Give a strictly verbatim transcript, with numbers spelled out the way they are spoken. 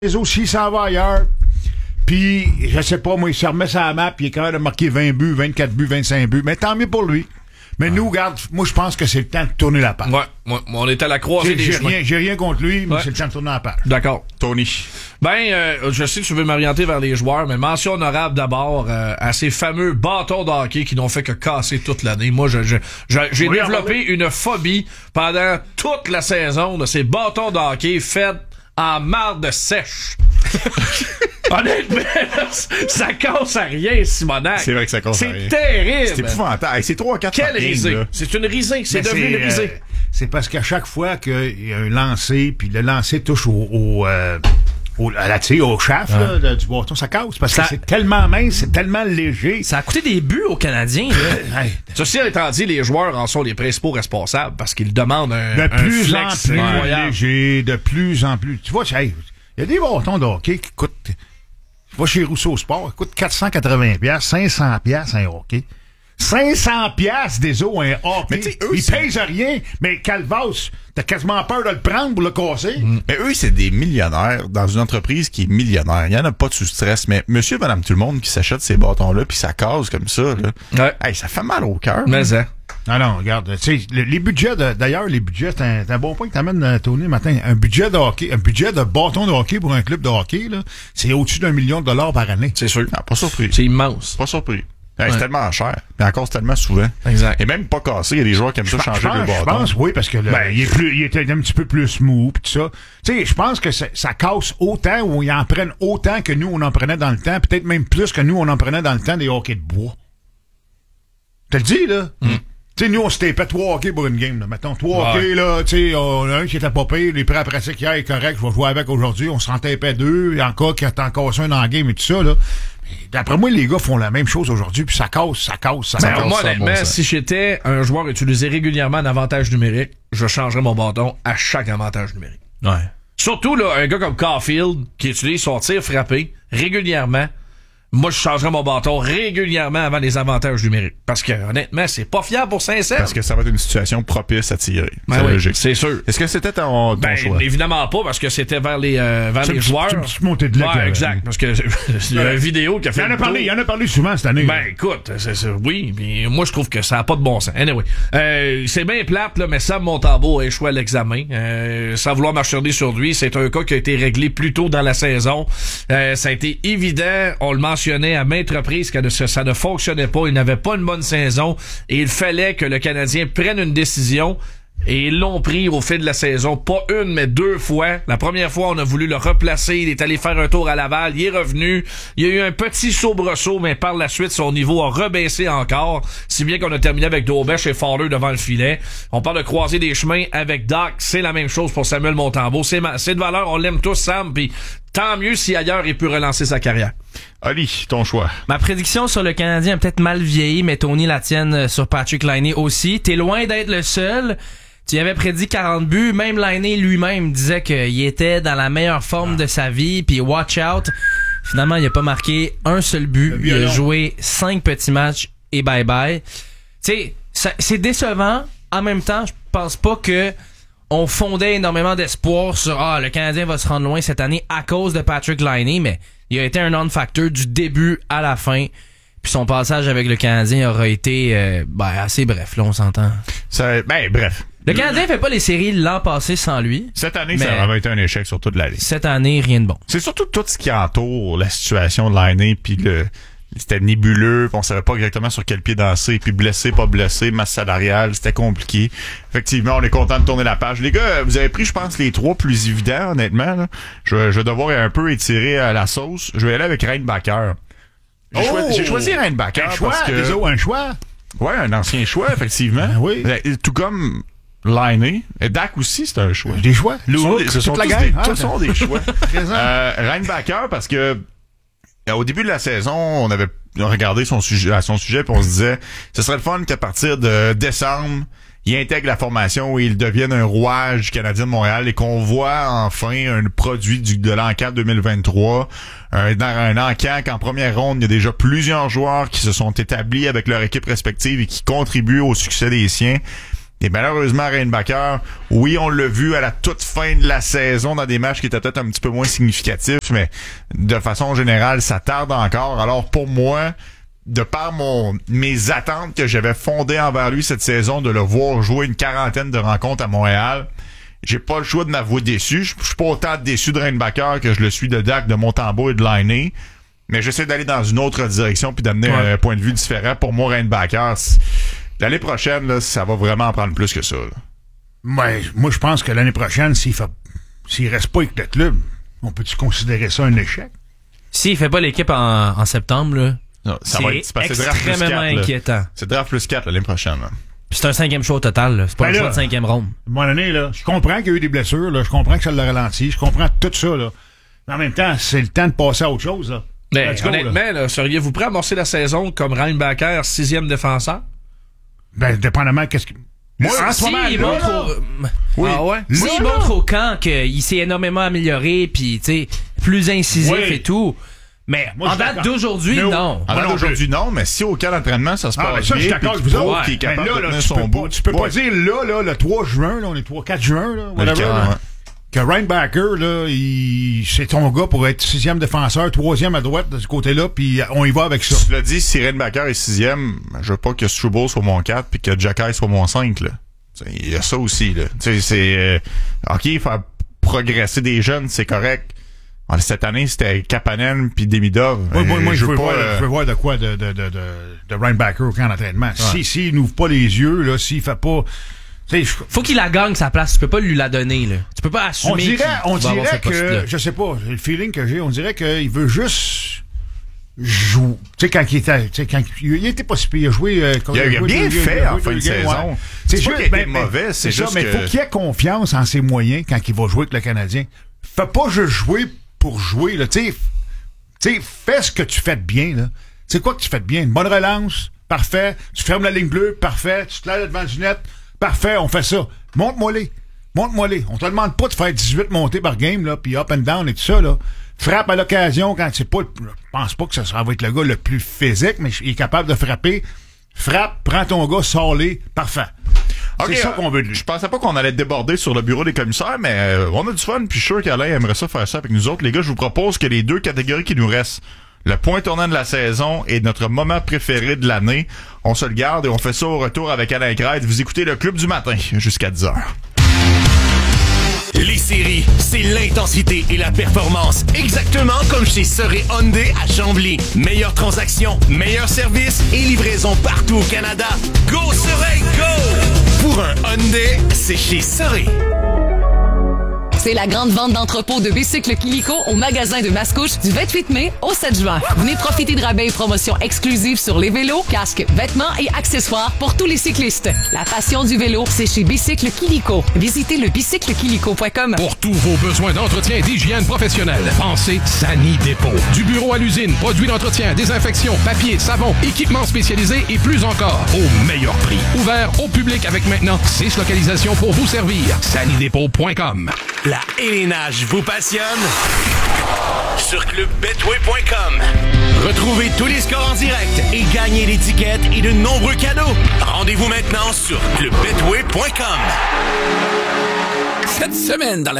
Les autres, s'il s'en va ailleurs, puis, je sais pas, moi, il se remet sur la map, puis il est capable de marquer vingt buts, vingt-quatre buts, vingt-cinq buts, mais tant mieux pour lui. Mais ouais. nous, regarde, moi, je pense que c'est le temps de tourner la page. Ouais, ouais, on est à la croisée des j'ai chemins. Rien, j'ai rien contre lui, mais ouais. c'est le temps de tourner la page. D'accord. Tony. Ben, euh, je sais que tu veux m'orienter vers les joueurs, mais mention honorable d'abord euh, à ces fameux bâtons de hockey qui n'ont fait que casser toute l'année. Moi, je, je, je, j'ai oui, développé une phobie pendant toute la saison de ces bâtons de hockey faits en marde sèche. Honnêtement, ça casse à rien, Simonac. C'est vrai que ça casse c'est à rien. C'est terrible. C'est épouvantable. Hey, c'est trois à quatre Quelle risée. Là. C'est une risée. C'est Mais devenu c'est, une risée. Euh, c'est parce qu'à chaque fois qu'il y a un lancer, puis le lancer touche au... au euh... Au, à la, au shaft ouais. là, du bâton, ça casse parce ça, que c'est tellement mince, c'est tellement léger. Ça a coûté des buts aux Canadiens. Là. hey. Ceci étant dit, les joueurs en sont les principaux responsables parce qu'ils demandent un, de un plus flex en plus incroyable. léger, de plus en plus. Tu vois, il hey, y a des bâtons de hockey qui coûtent. Tu vas chez Rousseau Sport, ils coûtent quatre cent quatre-vingts dollars, cinq cents dollars un hockey. cinq cents dollars des os un hockey. Eux, ils pèsent rien, mais Calvas, t'as quasiment peur de le prendre pour le casser. Mm. Mais eux, c'est des millionnaires dans une entreprise qui est millionnaire. Il y en a pas de sous-stress, mais monsieur, madame, tout le monde qui s'achète ces bâtons-là puis ça cause comme ça, là. Ouais. Hey, ça fait mal au cœur. Mais ça. Non, non, regarde, tu sais, les budgets, de, d'ailleurs, les budgets, c'est un, c'est un bon point que t'amènes, Tony, matin. Un budget de hockey, un budget de bâton de hockey pour un club de hockey, là, c'est au-dessus d'un million de dollars par année. C'est sûr. Ah, pas surpris. C'est immense. Pas surpris. Hey, ouais. C'est tellement cher. Mais encore, c'est tellement souvent. Exact. Et même pas cassé. Il y a des joueurs qui aiment ça je changer pense, de bâton. Je pense, oui, parce que là, ben, il est plus, il est un petit peu plus smooth pis tout ça. Tu sais, je pense que ça, ça casse autant ou ils en prennent autant que nous, on en prenait dans le temps. Peut-être même plus que nous, on en prenait dans le temps des hockey de bois. Tu le dis, là? Mm. Tu sais, nous, on se tapait trois hockey pour une game, là. Mettons, trois ouais. hockey, là, tu sais, on a un qui était pas pire, les prêts à pratique hier est correct, je vais jouer avec aujourd'hui, on s'en tapait deux, et encore qui a encore un dans la game et tout ça, là. D'après moi, les gars font la même chose aujourd'hui, puis ça casse, ça casse, ça ben, casse. Moi, honnêtement, bon si j'étais un joueur utilisé régulièrement un avantage numérique, je changerais mon bâton à chaque avantage numérique. Ouais. Surtout, là, un gars comme Caulfield, qui utilise son tir frappé régulièrement, moi, je changerais mon bâton régulièrement avant les avantages numériques. Parce que, honnêtement, c'est pas fiable pour Saint-Cyr. Parce que ça va être une situation propice à tirer. Ben c'est oui, logique. C'est sûr. Est-ce que c'était ton, ton ben, choix? Évidemment pas, parce que c'était vers les, euh, vers c'est les une, joueurs. C'est une petite montée de lait. Ouais, exact. Parce que il y a une vidéo qui a fait. Il y en a parlé, il y en a parlé souvent cette année. Ben, écoute, c'est, c'est, oui, mais moi, je trouve que ça a pas de bon sens. Anyway. Euh, c'est bien plate, là, mais Sam Montembeault a échoué à l'examen. Euh, sans vouloir m'acharner sur lui, c'est un cas qui a été réglé plus tôt dans la saison. Euh, ça a été évident. On le mentionnait à maintes reprises que ça ne fonctionnait pas. Il n'avait pas une bonne saison et il fallait que le Canadien prenne une décision. Et ils l'ont pris au fil de la saison, pas une, mais deux fois. La première fois, on a voulu le replacer. Il est allé faire un tour à Laval. Il est revenu. Il y a eu un petit soubresaut, mais par la suite, son niveau a rebaissé encore. Si bien qu'on a terminé avec Daubèche et Fowler devant le filet. On parle de croiser des chemins avec Doc. C'est la même chose pour Samuel Montembeault. C'est, ma- c'est de valeur. On l'aime tous, Sam. Puis tant mieux si ailleurs il peut relancer sa carrière. Ali, ton choix. Ma prédiction sur le Canadien a peut-être mal vieilli, mais Tony la tienne sur Patrick Laine aussi. T'es loin d'être le seul. Tu avais prédit quarante buts. Même Laine lui-même disait qu'il était dans la meilleure forme de sa vie. Puis watch out. Finalement, il a pas marqué un seul but. Il a joué cinq petits matchs et bye-bye. Tu sais, c'est décevant. En même temps, je pense pas que on fondait énormément d'espoir sur ah le Canadien va se rendre loin cette année à cause de Patrick Laine, mais il a été un non-factor du début à la fin. Puis son passage avec le Canadien aura été euh, ben, assez bref, là, on s'entend. Ça, ben, bref. Le Canadien fait pas les séries l'an passé sans lui. Cette année, ça aurait été un échec sur toute la ligue. Cette année, rien de bon. C'est surtout tout ce qui entoure la situation de Laine, puis le c'était nébuleux, pis on savait pas exactement sur quel pied danser, puis blessé, pas blessé, masse salariale, c'était compliqué. Effectivement, on est content de tourner la page. Les gars, vous avez pris, je pense, les trois plus évidents, honnêtement. Là. Je, je vais devoir un peu étirer à la sauce. Je vais aller avec Reinbacker. J'ai, oh! choisi, j'ai choisi Reinbacker un choix, parce que... Désolé, un choix? Ouais, un ancien choix, effectivement. Ben oui. Tout comme Laine. Et Dak aussi, c'est un choix. Des choix? Ce sont des, ce sont toute la tous gang. des, Ah, tous sont des choix. euh, Reinbacker, parce que au début de la saison, on avait regardé son sujet, à son sujet, puis on se disait, ce serait le fun qu'à partir de décembre, il intègre la formation et il devienne un rouage du Canadien de Montréal et qu'on voit enfin un produit du, de l'Encan deux mille vingt-trois. Un, un Encan qu'en première ronde, il y a déjà plusieurs joueurs qui se sont établis avec leur équipe respective et qui contribuent au succès des siens. Et malheureusement, Reinbacker, oui, on l'a vu à la toute fin de la saison dans des matchs qui étaient peut-être un petit peu moins significatifs, mais de façon générale, ça tarde encore. Alors pour moi, de par mon mes attentes que j'avais fondées envers lui cette saison, de le voir jouer une quarantaine de rencontres à Montréal, j'ai pas le choix de m'avouer déçu. Je suis pas autant déçu de Reinbacker que je le suis de Dak, de Montembeault et de Laine. Mais j'essaie d'aller dans une autre direction puis d'amener ouais. un point de vue différent. Pour moi, Reinbacker, l'année prochaine, là, ça va vraiment en prendre plus que ça. Là. Ouais, moi, je pense que l'année prochaine, s'il fait, s'il reste pas avec le club, on peut-tu considérer ça un échec? S'il fait pas l'équipe en, en septembre, là, non, ça c'est va être, c'est pas, c'est draft extrêmement plus quatre, inquiétant. Là. C'est draft plus quatre l'année prochaine. Là. Puis c'est un cinquième choix au total. Là. C'est pas ben un là, choix de cinquième ronde. À un moment donné, là, je comprends qu'il y a eu des blessures. Là, je comprends que ça l'a ralenti. Je comprends tout ça. Là. Mais en même temps, c'est le temps de passer à autre chose. Là. Mais honnêtement, là. Là, seriez-vous prêt à amorcer la saison comme Reinbacker, sixième défenseur? Ben, dépendamment qu'est-ce que... Moi, en ce moment, il montre au... Oui. Ah ouais? Si il montre au camp qu'il s'est énormément amélioré, puis tu sais, plus incisif oui. et tout. Mais moi, en date d'aujourd'hui, mais non. En date d'aujourd'hui, non, mais si au cas d'entraînement, ça se passe ah, bien, ça, je suis d'accord avec vous autres. Qui est capable là, de là, tenir tu son peux bout. Pas, tu peux ouais. pas dire là, là, le trois juin, là, on est trois, quatre juin, là, whatever, là, ouais. que Reinbacker, là, il, c'est ton gars pour être sixième défenseur, troisième à droite de ce côté-là, puis on y va avec ça. Tu l'as dit, si Reinbacker est sixième, je veux pas que Struble soit mon quatre puis que Jacky soit mon cinq, là. Il y a ça aussi, là. Tu sais, c'est, euh, OK, faire progresser des jeunes, c'est correct. Cette année, c'était Kapanen puis Demidov. Oui, moi, moi je, veux pas, voir, euh... je veux voir de quoi de, de, de, de, de Reinbacker au camp d'entraînement. Ouais. Si, s'il n'ouvre pas les yeux, là, s'il fait pas... Je... Faut qu'il la gagne sa place. Tu peux pas lui la donner, là. Tu peux pas assumer. On dirait, on dirait que, poste-là. je sais pas, le feeling que j'ai, on dirait qu'il veut juste jouer. Tu sais, quand il était, tu sais, quand il, il était pas si pire, il a joué, euh, il a, il a bien joué, fait joué, en fin de saison. Ouais. C'est, c'est pas juste, qu'il a été ben, mauvais, c'est, c'est juste ça, mais que... faut qu'il ait confiance en ses moyens quand il va jouer avec le Canadien. Fais pas juste jouer pour jouer, là, tu sais. Tu sais, fais ce que tu fais de bien, là. C'est quoi que tu fais de bien? Une bonne relance, parfait. Tu fermes la ligne bleue, parfait. Tu te lèves devant du net, parfait, on fait ça. Monte-moi les. Monte-moi les. On te demande pas de faire dix-huit montées par game, là, puis up and down et tout ça, là. Frappe à l'occasion quand c'est pas... Je pense pas que ça, ça va être le gars le plus physique, mais il est capable de frapper. Frappe, prends ton gars, sors-les, parfait. Okay, c'est ça qu'on veut de lui. Je pensais pas qu'on allait déborder sur le bureau des commissaires, mais euh, on a du fun, puis je suis sûr qu'Alain aimerait ça faire ça avec nous autres. Les gars, je vous propose que les deux catégories qui nous restent, le point tournant de la saison et notre moment préféré de l'année, on se le garde et on fait ça au retour avec Alain Crête. Vous écoutez le Club du matin jusqu'à dix heures. Les séries, c'est l'intensité et la performance. Exactement comme chez Soré Hyundai à Chambly. Meilleure transaction, meilleur service et livraison partout au Canada. Go Soré, go! Pour un Hyundai, c'est chez Soré. C'est la grande vente d'entrepôt de bicycles Kilico au magasin de Mascouche du vingt-huit mai au sept juin. Venez profiter de rabais et promotions exclusives sur les vélos, casques, vêtements et accessoires pour tous les cyclistes. La passion du vélo, c'est chez Bicycle Kilico. Visitez le bicycle kilico point com. Pour tous vos besoins d'entretien et d'hygiène professionnelle, pensez Sani Dépôt. Du bureau à l'usine, produits d'entretien, désinfection, papier, savon, équipements spécialisés et plus encore, au meilleur prix. Ouvert au public avec maintenant six localisations pour vous servir. Sani Dépôt point com. La hélénage vous passionne? Sur club betway point com. Retrouvez tous les scores en direct et gagnez des tickets et de nombreux cadeaux. Rendez-vous maintenant sur club betway point com. Cette semaine dans la